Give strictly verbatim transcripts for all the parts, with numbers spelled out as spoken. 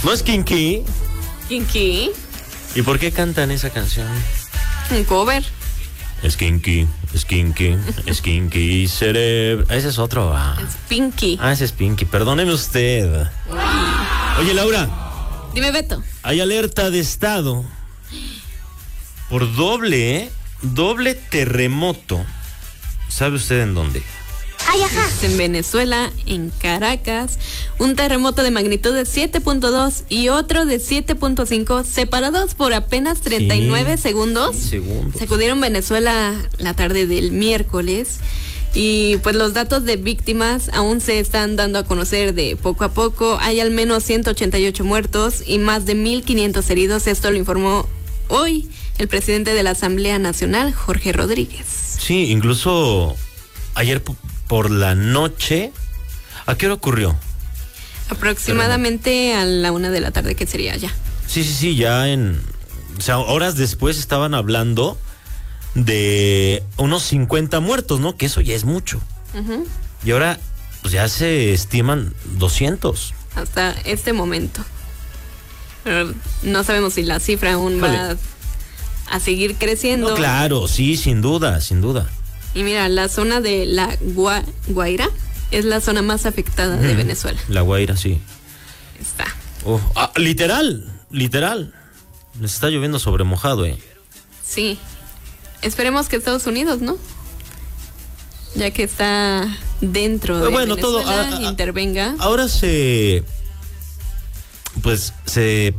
¿No es Kinky? Kinky. ¿Y por qué cantan esa canción? Un cover. Es Kinky, es Kinky, es Kinky cerebro. Ese es otro. Ah. Es Pinky. Ah, ese es Pinky. Perdóneme usted. Oye, Laura. Dime, Beto. Hay alerta de estado por doble, ¿eh? Doble terremoto. ¿Sabe usted en dónde? Ay, ajá. Es en Venezuela, en Caracas, un terremoto de magnitud de siete punto dos y otro de siete punto cinco, separados por apenas treinta y nueve sí, segundos. segundos. Sacudieron Venezuela la tarde del miércoles y pues los datos de víctimas aún se están dando a conocer de poco a poco. Hay al menos ciento ochenta y ocho muertos y más de mil quinientos heridos. Esto lo informó hoy el presidente de la Asamblea Nacional, Jorge Rodríguez. Sí, incluso ayer por la noche. ¿A qué hora ocurrió? Aproximadamente a la una de la tarde, que sería ya. Sí, sí, sí, ya en... O sea, horas después estaban hablando de unos cincuenta muertos, ¿no? Que eso ya es mucho. Uh-huh. Y ahora, pues ya se estiman doscientos. Hasta este momento. Pero no sabemos si la cifra aún vale. va a seguir creciendo. No, claro, sí, sin duda, sin duda. Y mira, la zona de la Gua- Guaira es la zona más afectada de mm, Venezuela. La Guaira, sí. Está. Oh, ah, literal, literal. Les está lloviendo sobre mojado, ¿eh? Sí. Esperemos que Estados Unidos, ¿no? Ya que está dentro de bueno, Venezuela, todo, a, a, intervenga. Ahora se... Pues se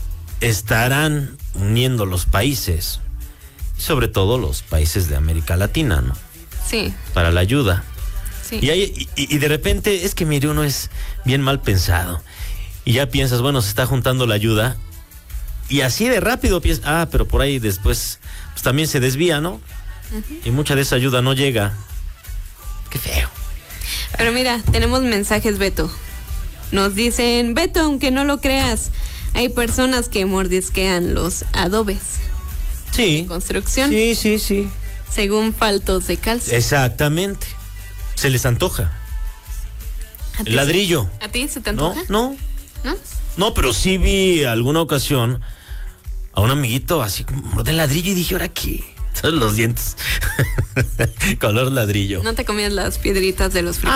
estarán uniendo los países, sobre todo los países de América Latina, ¿no? Sí. Para la ayuda. Sí. Y, hay, y, y de repente, es que mire, uno es bien mal pensado. Y ya piensas, bueno, se está juntando la ayuda. Y así de rápido piensas, ah, pero por ahí después pues también se desvía, ¿no? Uh-huh. Y mucha de esa ayuda no llega. Qué feo. Pero mira, tenemos mensajes, Beto. Nos dicen, Beto, aunque no lo creas, hay personas que mordisquean los adobes. Sí. De construcción. Sí, sí, sí. Según faltos de calcio. Exactamente. Se les antoja. El ladrillo. ¿A ti se te antoja? No, no. ¿No? No, pero sí vi alguna ocasión a un amiguito así como de ladrillo y dije, ¿ahora qué? Son los dientes. Color ladrillo. ¿No te comías las piedritas de los frijoles?